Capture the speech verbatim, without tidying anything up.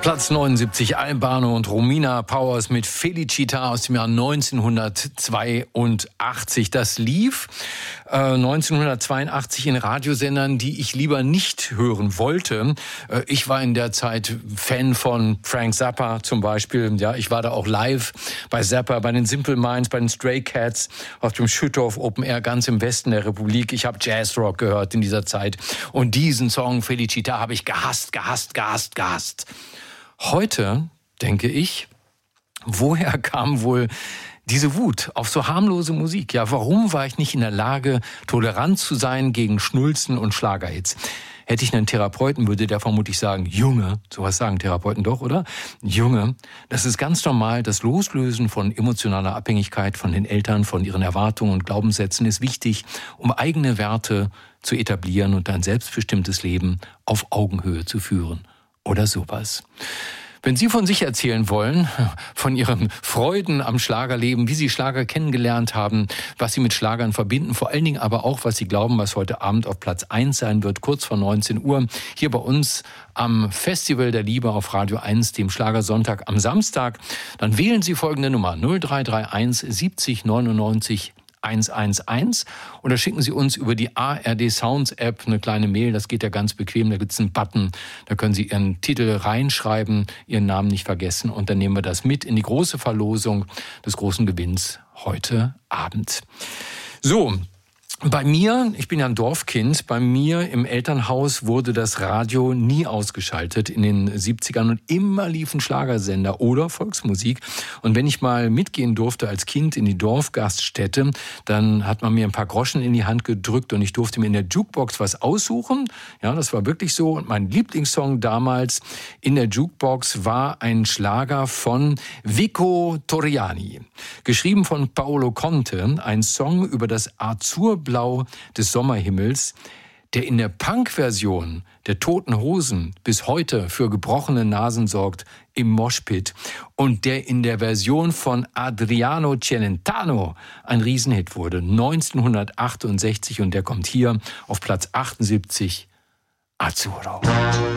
Platz neunundsiebzig, Albano und Romina Powers mit Felicita aus dem Jahr neunzehnhundertzweiundachtzig. Das lief äh, neunzehnhundertzweiundachtzig in Radiosendern, die ich lieber nicht hören wollte. Äh, ich war in der Zeit Fan von Frank Zappa zum Beispiel. Ja, ich war da auch live bei Zappa, bei den Simple Minds, bei den Stray Cats auf dem Schüttorf Open Air ganz im Westen der Republik. Ich habe Jazzrock gehört in dieser Zeit. Und diesen Song Felicita habe ich gehasst, gehasst, gehasst, gehasst. Heute denke ich, woher kam wohl diese Wut auf so harmlose Musik? Ja, warum war ich nicht in der Lage, tolerant zu sein gegen Schnulzen und Schlagerhits? Hätte ich einen Therapeuten, würde der vermutlich sagen, Junge, sowas sagen Therapeuten doch, oder? Junge, das ist ganz normal, das Loslösen von emotionaler Abhängigkeit von den Eltern, von ihren Erwartungen und Glaubenssätzen ist wichtig, um eigene Werte zu etablieren und ein selbstbestimmtes Leben auf Augenhöhe zu führen. Oder sowas. Wenn Sie von sich erzählen wollen, von Ihren Freuden am Schlagerleben, wie Sie Schlager kennengelernt haben, was Sie mit Schlagern verbinden, vor allen Dingen aber auch, was Sie glauben, was heute Abend auf Platz eins sein wird, kurz vor neunzehn Uhr, hier bei uns am Festival der Liebe auf Radio eins, dem Schlagersonntag am Samstag, dann wählen Sie folgende Nummer null drei drei eins siebzig neunundneunzig hundertzehn oder schicken Sie uns über die A R D Sounds App eine kleine Mail, das geht ja ganz bequem, da gibt es einen Button, da können Sie Ihren Titel reinschreiben, Ihren Namen nicht vergessen und dann nehmen wir das mit in die große Verlosung des großen Gewinns heute Abend. So, bei mir, ich bin ja ein Dorfkind, bei mir im Elternhaus wurde das Radio nie ausgeschaltet in den siebzigern und immer liefen Schlagersender oder Volksmusik. Und wenn ich mal mitgehen durfte als Kind in die Dorfgaststätte, dann hat man mir ein paar Groschen in die Hand gedrückt und ich durfte mir in der Jukebox was aussuchen. Ja, das war wirklich so. Und mein Lieblingssong damals in der Jukebox war ein Schlager von Vico Torriani. Geschrieben von Paolo Conte, ein Song über das Azurblau des Sommerhimmels, der in der Punk-Version der Toten Hosen bis heute für gebrochene Nasen sorgt im Moshpit und der in der Version von Adriano Celentano ein Riesenhit wurde, neunzehnhundertachtundsechzig, und der kommt hier auf Platz achtundsiebzig, Azzurro.